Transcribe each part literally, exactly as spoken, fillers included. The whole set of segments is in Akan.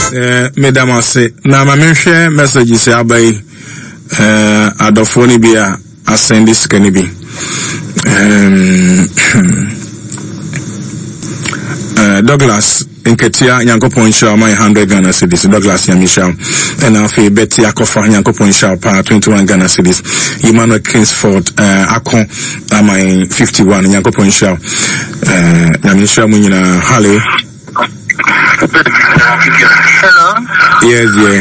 Eh, Madam, I say, now my share messages say abai. Uh, Adolfoni be a send this can be. Um, uh, Douglas. Nketia Yankopon Shaw my hundred Ghana cedis, Douglas Yamisha, and Afi Betty Akofa Yankopon Shaw pa twenty-one Ghana cedis, Emmanuel Kingsford uh Akon uh, my fifty-one Yankopon Shaw, uh Yamisha Munina Halle. Hello. Yes, yeah.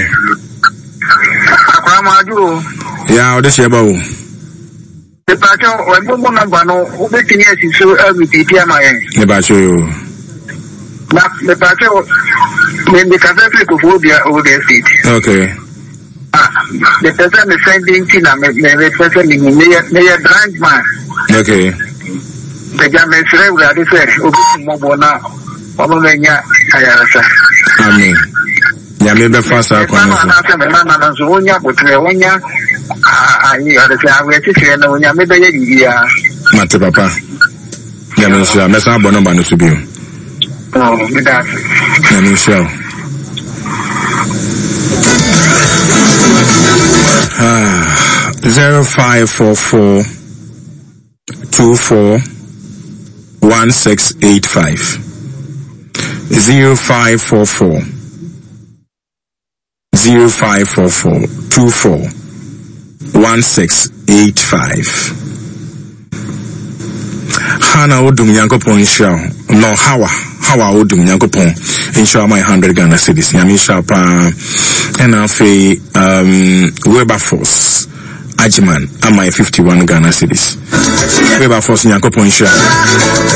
Ramaju. Yeah, this year bao. The pattern when Bobo Nabano, who be years is so every T P M I. The battery. But the pattern when the Catholic of Obia over the state. Okay. Ah, the person is sending Tina, the person in Mayor Branch man. Okay. The German Srew, that is it, Mobona, Omania, Ayarasa. Amen. Yamebe Fasa Kwanasa. Sonia, but Reonia, I are to no Yamebe. Mate Papa. Yamisha, Messa Bonobano to be. Oh, that's Yamisha. Ah, zero five four four two four one six eight five. Zero five four four zero five four four two four one six eight five. Hana Odum Yankopon Shaw. No, Hawa. Hawa Odum Yankopon. Inshallah, my hundred Ghana cedis. Yamisha pa. And Afi um Wilberforce. Ajiman. Am I fifty-one Ghana cedis. Wilberforce Yankopon Shaw.